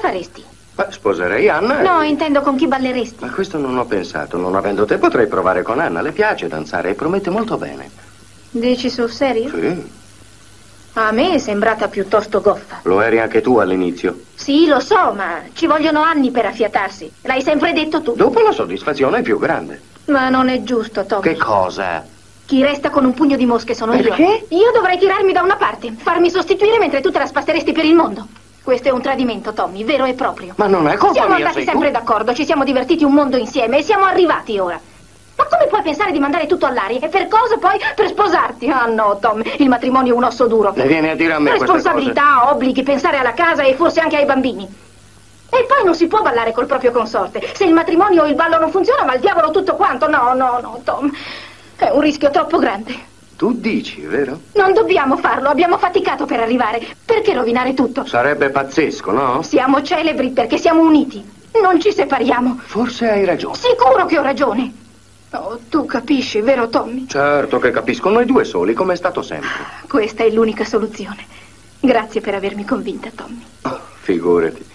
faresti? Beh, sposerei Anna No, intendo con chi balleresti. Ma questo non ho pensato. Non avendo te potrei provare con Anna. Le piace danzare e promette molto bene. Dici sul serio? Sì. A me è sembrata piuttosto goffa. Lo eri anche tu all'inizio. Sì, lo so, ma ci vogliono anni per affiatarsi. L'hai sempre detto tu. Dopo la soddisfazione è più grande. Ma non è giusto, Tommy. Che cosa? Chi resta con un pugno di mosche sono Perché? io. Io dovrei tirarmi da una parte, farmi sostituire mentre tu te la spasteresti per il mondo. Questo è un tradimento, Tommy, vero e proprio. Ma non è colpa Siamo mia, andati sei sempre tu. d'accordo, ci siamo divertiti un mondo insieme e siamo arrivati ora. Ma come puoi pensare di mandare tutto all'aria? E per cosa poi? Per sposarti? Ah no, Tom, il matrimonio è un osso duro. Ne vieni a dire a me queste cose? Responsabilità, obblighi, pensare alla casa e forse anche ai bambini. E poi non si può ballare col proprio consorte. Se il matrimonio o il ballo non funziona, va al diavolo tutto quanto. No, Tom. È un rischio troppo grande. Tu dici, vero? Non dobbiamo farlo, abbiamo faticato per arrivare. Perché rovinare tutto? Sarebbe pazzesco, no? Siamo celebri perché siamo uniti. Non ci separiamo. Forse hai ragione. Sicuro che ho ragione. Oh, tu capisci, vero Tommy? Certo che capisco, noi due soli, come è stato sempre. Questa è l'unica soluzione. Grazie per avermi convinta, Tommy. Oh, figurati.